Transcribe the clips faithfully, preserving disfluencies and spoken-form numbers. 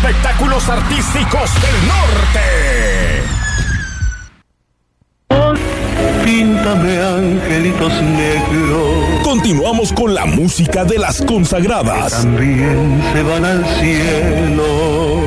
espectáculos artísticos del norte. Píntame angelitos negros. Continuamos con la música de las consagradas. También se van al cielo.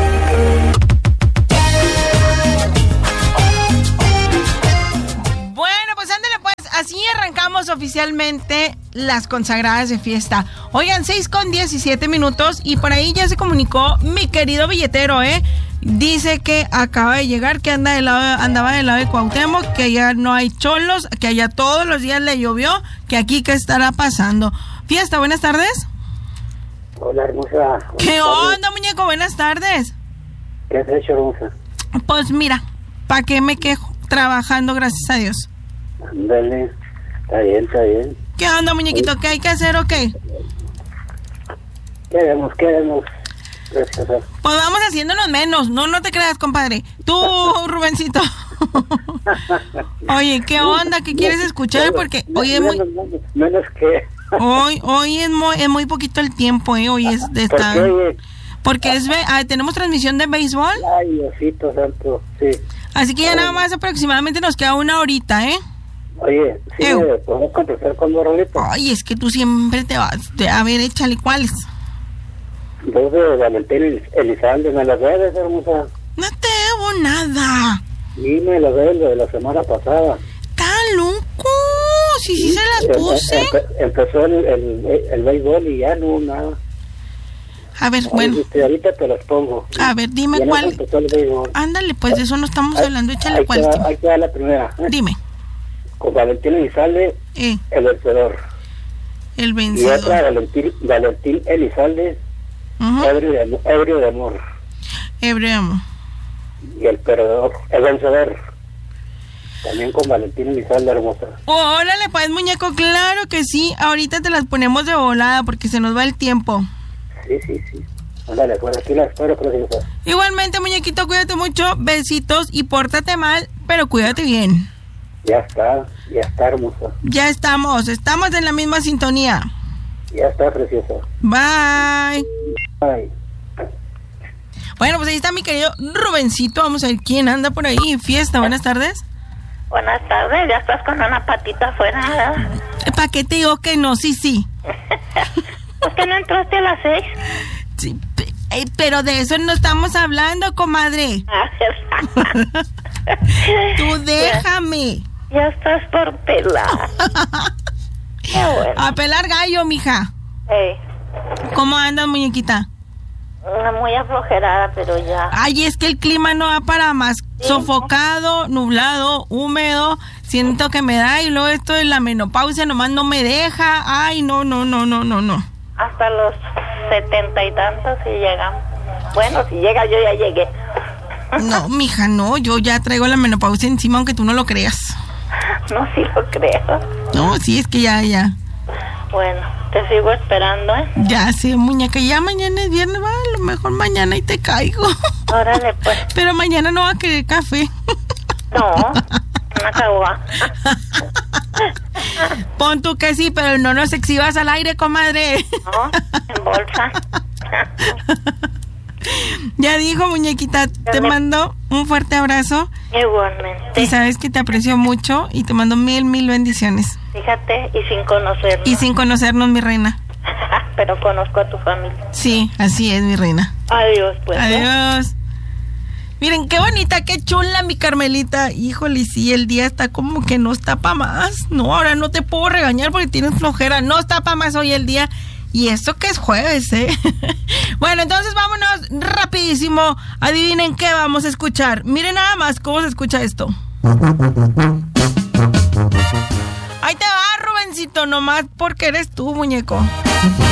Bueno, pues ándale pues, así arrancamos oficialmente las consagradas de fiesta. Oigan, seis con diecisiete minutos y por ahí ya se comunicó mi querido billetero, ¿eh? Dice que acaba de llegar, que anda del lado, andaba del lado de Cuauhtémoc, que ya no hay cholos, que allá todos los días le llovió, que aquí qué estará pasando. Fiesta, buenas tardes. Hola, hermosa. ¿Qué onda, muñeco? Buenas tardes. ¿Qué has hecho, hermosa? Pues mira, ¿para qué me quejo? Trabajando, gracias a Dios. Ándale, está bien, está bien. ¿Qué onda, muñequito? ¿Qué hay que hacer o qué? ¿Qué haremos, qué haremos? Gracias. Pues vamos haciéndonos menos, no, no te creas, compadre. Tú, Rubencito. Oye, ¿qué onda? ¿Qué quieres escuchar? Porque hoy es muy... Menos, menos que... Hoy, hoy es muy, es muy poquito el tiempo, ¿eh? Hoy es de estar... ¿Por qué? Porque es... Ah, tenemos transmisión de béisbol. Ay, Diosito santo, sí. Así que ya nada más aproximadamente nos queda una horita, ¿eh? Oye, ¿sí Ew. me podemos contestar con dos rolitas? Ay, es que tú siempre te vas... Te, a ver, échale, ¿cuáles? Dos de Valentín Elizalde, ¿me las debes, hermosa? No te debo nada. Sí, me las debes de la semana pasada. ¡Está loco! Sí, sí, se las puse. Empe- empezó el, el, el béisbol y ya no, nada. A ver, bueno. Ay, ahorita te las pongo. A ver, dime Ya no cuál. empezó el béisbol. Ándale, pues de eso no estamos Ahí- hablando. Échale ahí cuál. queda- Ahí queda la primera. ¿eh? Dime. Con Valentín Elizalde, Eh, el vencedor. el Y otra, vencedor. Valentín, Valentín Elizalde, Ujú. ebrio, de, am- ebrio de amor. Hebreo. Y el perdedor, el vencedor. También con Valentín Elizalde, hermosa. Órale, pues, muñeco, claro que sí. Ahorita te las ponemos de volada porque se nos va el tiempo. Sí, sí, sí. Ándale, pues aquí la espero, preciosa. Igualmente, muñequito, cuídate mucho. Besitos y pórtate mal, pero cuídate bien. Ya está, ya está, hermosa. Ya estamos, estamos en la misma sintonía. Ya está, preciosa. Bye. Ay. Bueno, pues ahí está mi querido Rubencito. Vamos a ver quién anda por ahí en fiesta. Buenas tardes. Buenas tardes, ya estás con una patita afuera, ¿verdad? ¿Para qué te digo que no? Sí, sí. ¿Por qué no entraste a las seis? Sí, pe- eh, pero de eso no estamos hablando, comadre. Ah, Tú déjame. Ya estás por pelar. Qué bueno. A pelar gallo, mija. Ey, ¿Cómo andas, muñequita? una muy aflojerada, pero ya. Ay, es que el clima no va para más. Sí. Sofocado, nublado, húmedo. Siento que me da y luego esto de la menopausia nomás no me deja. Ay, no, no, no, no, no, no. Hasta los setenta y tantos y llegamos. Bueno, si llega yo ya llegué. No, mija, no. Yo ya traigo la menopausia encima, aunque tú no lo creas. No, sí lo creo. No, sí, es que ya, ya. Bueno, te sigo esperando, ¿eh? Ya sé, muñeca, ya mañana es viernes, va, a lo mejor mañana y te caigo. Órale, pues. Pero mañana no va a querer café. No, una caguama. Pon tú que sí, pero no nos exhibas al aire, comadre. No, en bolsa. Ya dijo, muñequita, te mando un fuerte abrazo. Igualmente. Y sabes que te aprecio mucho y te mando mil, mil bendiciones. Fíjate, y sin conocernos. Y sin conocernos, mi reina. Pero conozco a tu familia. Sí, así es, mi reina. Adiós, pues. ¿eh? Adiós. Miren, qué bonita, qué chula mi Carmelita. Híjole, sí, el día está como que no está pa' más. No, ahora no te puedo regañar porque tienes flojera. No está pa' más hoy el día. Y eso que es jueves, ¿eh? Bueno, entonces vámonos rapidísimo. Adivinen qué vamos a escuchar. Miren nada más cómo se escucha esto. Ahí te va, Rubencito, nomás porque eres tú, muñeco.